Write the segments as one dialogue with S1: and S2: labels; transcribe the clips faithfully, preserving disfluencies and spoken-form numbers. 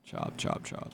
S1: Chop, chop, chop.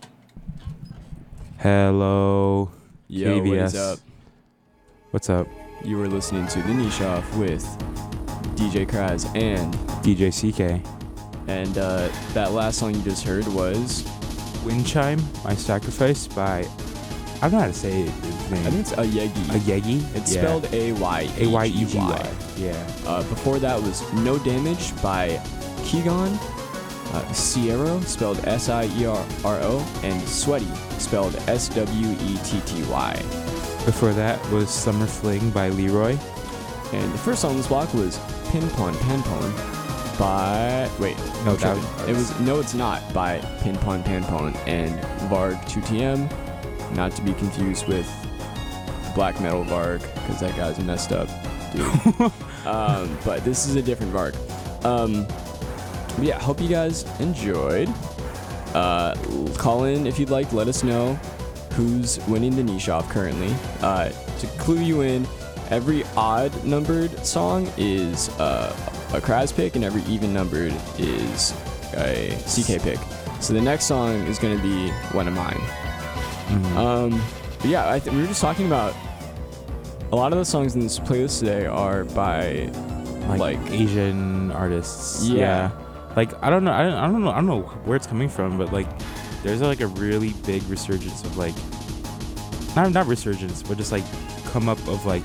S2: Hello,
S1: Yo,
S2: K B S.
S1: what is up?
S2: What's up?
S1: You were listening to The Niche Off with D J Kraz and
S2: D J C K.
S1: and uh, that last song you just heard was
S2: Wind Chime, My Sacrifice by, I don't know how to say it, his name.
S1: I think it's Ayegi.
S2: Ayegi?
S1: It's
S2: Yeah.
S1: spelled A Y
S2: A Y E G Y. Yeah.
S1: Uh, before that was No Damage by Keegan, uh, Sierra, spelled S I E R R O, and Sweaty, spelled S W E T T Y.
S2: Before that was Summer Fling by Leroy.
S1: And the first song on this block was Pinpon Panpon by... Wait,
S2: No,
S1: I'm
S2: that
S1: tripping. It was No It's Not by Pinpon Panpon and Varg two T M, not to be confused with Black Metal Varg, because that guy's messed up, dude. um, but this is a different Varg. Um, but yeah, hope you guys enjoyed. Uh, call in if you'd like. Let us know who's winning the niche off currently. Uh, to clue you in, every odd numbered song is uh, a Kraz pick, and every even numbered is a C K pick. So the next song is going to be one of mine.
S2: Mhm.
S1: Um, but yeah, I th- we were just talking about a lot of the songs in this playlist today are by
S2: like,
S1: like
S2: Asian artists.
S1: Yeah.
S2: Like, I don't know. I don't, I don't know. I don't know where it's coming from, but like, there's like a really big resurgence of like, not not resurgence, but just like come up of like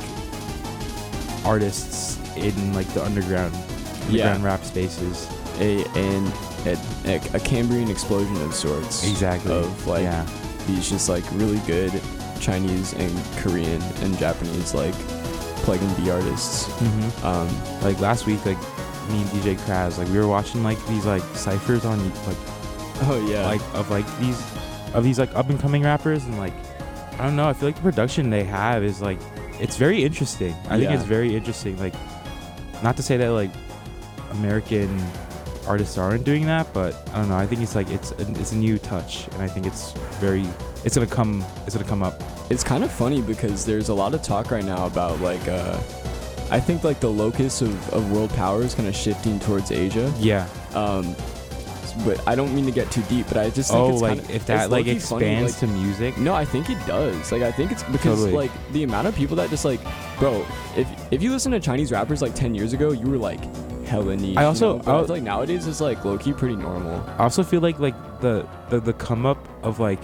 S2: artists in like the underground,
S1: Yeah.
S2: underground rap spaces.
S1: a an a, a, a Cambrian explosion of sorts.
S2: Exactly.
S1: Of like
S2: yeah.
S1: these just like really good Chinese and Korean and Japanese like plug and B artists.
S2: Mm-hmm.
S1: Um,
S2: Like last week, like me and D J Kraz, like we were watching like these like ciphers on like
S1: oh yeah,
S2: like of like these of these like up and coming rappers, and like I don't know, I feel like the production they have is like it's very interesting. I
S1: Yeah.
S2: think it's very interesting. Like, not to say that like American artists aren't doing that, but I don't know. I think it's like it's a, it's a new touch, and I think it's very it's gonna come it's gonna come up.
S1: it's kind of funny because there's a lot of talk right now about like uh, I think like the locus of, of world power is kind of shifting towards Asia.
S2: Yeah.
S1: Um, but I don't mean to get too deep, but I just think
S2: Oh,
S1: it's
S2: like
S1: kinda,
S2: if that
S1: it's
S2: like
S1: low-key
S2: expands
S1: funny, like,
S2: to music.
S1: no, I think it does. Like, I think it's because,
S2: Totally.
S1: like, the amount of people that just, like, bro, if if you listen to Chinese rappers, like, ten years ago, you were, like, hella niche.
S2: I also-
S1: you know? But
S2: I
S1: I
S2: al-
S1: feel like nowadays it's, like, low-key pretty normal.
S2: I also feel like like the the, the come up of like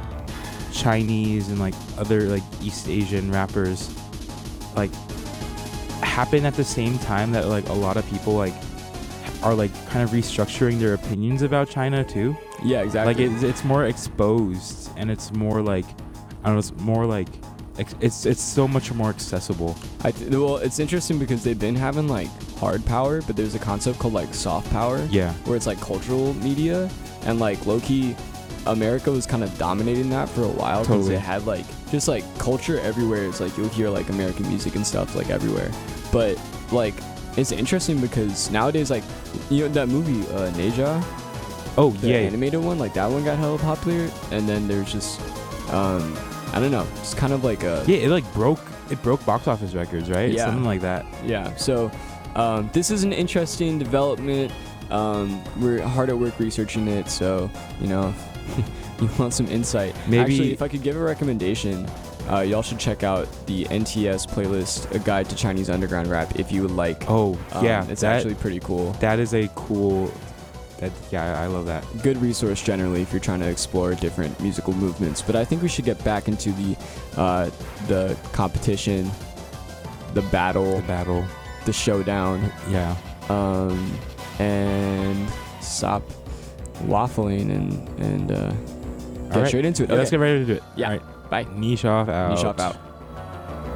S2: Chinese and like other like East Asian rappers like happen at the same time that like a lot of people like are like kind of restructuring their opinions about China too.
S1: Yeah, exactly.
S2: Like it's it's more exposed, and it's more like I don't know, it's more like ex- it's it's so much more accessible.
S1: I th- well, it's interesting because they've been having, like, hard power, but there's a concept called, like, soft power.
S2: Yeah.
S1: Where it's, like, cultural media, and, like, low-key, America was kind of dominating that for a while. 'Cause
S2: Totally.
S1: it had, like, just, like, culture everywhere. It's, like, you'll hear, like, American music and stuff, like, everywhere. But, like, it's interesting because nowadays, like, you know, that movie, uh, Neja?
S2: Oh
S1: The
S2: yeah.
S1: animated one, like, that one got hella popular. And then there's just, um, I don't know, it's kind of like a...
S2: Yeah, it like broke it broke box office records, right?
S1: Yeah.
S2: Something like that.
S1: Yeah, so um, this is an interesting development. Um, we're hard at work researching it, so, you know, you want some insight.
S2: Maybe-
S1: Actually, if I could give a recommendation, uh, y'all should check out the N T S playlist, A Guide to Chinese Underground Rap, if you would like.
S2: Oh
S1: Um,
S2: yeah,
S1: it's
S2: that,
S1: actually pretty cool.
S2: that is a cool. That yeah, I love that.
S1: Good resource generally if you're trying to explore different musical movements. But I think we should get back into the uh, the competition, the battle,
S2: The battle.
S1: the showdown.
S2: Yeah.
S1: um, and stop waffling and and uh, get
S2: All right.
S1: straight into it.
S2: Yeah, Let's
S1: Okay.
S2: get ready to do it.
S1: Yeah.
S2: All right.
S1: Bye.
S2: Niche off out.
S1: Niche off out.